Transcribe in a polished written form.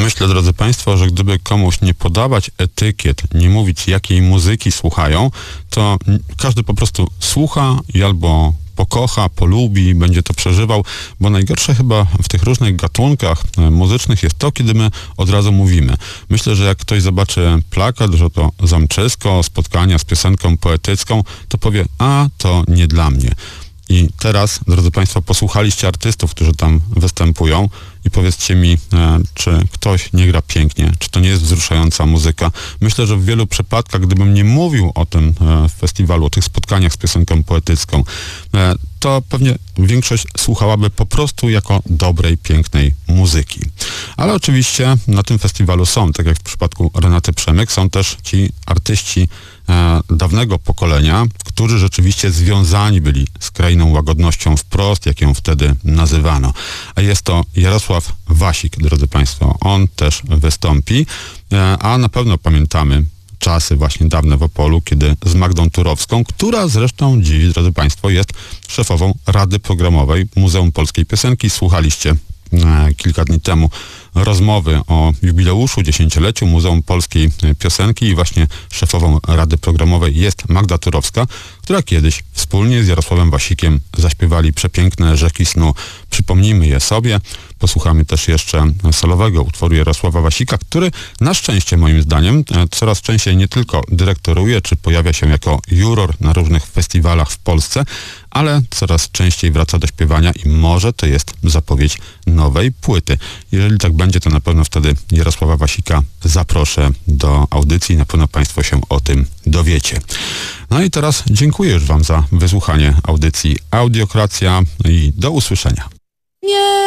Myślę, drodzy Państwo, że gdyby komuś nie podawać etykiet, nie mówić jakiej muzyki słuchają, to każdy po prostu słucha i albo pokocha, polubi, będzie to przeżywał, bo najgorsze chyba w tych różnych gatunkach muzycznych jest to, kiedy my od razu mówimy. Myślę, że jak ktoś zobaczy plakat, że to zamczysko, spotkania z piosenką poetycką, to powie, a to nie dla mnie. I teraz, drodzy Państwo, posłuchaliście artystów, którzy tam występują i powiedzcie mi, czy ktoś nie gra pięknie, czy to nie jest wzruszająca muzyka. Myślę, że w wielu przypadkach, gdybym nie mówił o tym festiwalu, o tych spotkaniach z piosenką poetycką, to pewnie większość słuchałaby po prostu jako dobrej, pięknej muzyki. Ale oczywiście na tym festiwalu są, tak jak w przypadku Renaty Przemyk, są też ci artyści dawnego pokolenia, którzy rzeczywiście związani byli z krainą łagodnością wprost, jak ją wtedy nazywano. A jest to Jarosław Wasik, drodzy Państwo. On też wystąpi, a na pewno pamiętamy czasy właśnie dawne w Opolu, kiedy z Magdą Turowską, która zresztą dziś, drodzy Państwo, jest szefową Rady Programowej Muzeum Polskiej Piosenki. Słuchaliście kilka dni temu rozmowy o jubileuszu, 10-leciu Muzeum Polskiej Piosenki i właśnie szefową Rady Programowej jest Magda Turowska, która kiedyś wspólnie z Jarosławem Wasikiem zaśpiewali przepiękne Rzeki Snu. Przypomnijmy je sobie. Posłuchamy też jeszcze solowego utworu Jarosława Wasika, który na szczęście, moim zdaniem, coraz częściej nie tylko dyrektoruje, czy pojawia się jako juror na różnych festiwalach w Polsce, ale coraz częściej wraca do śpiewania i może to jest zapowiedź nowej płyty. Jeżeli tak będzie, to na pewno wtedy Jarosława Wasika zaproszę do audycji i na pewno Państwo się o tym dowiecie. No i teraz dziękuję już Wam za wysłuchanie audycji Audiokracja i do usłyszenia. Nie.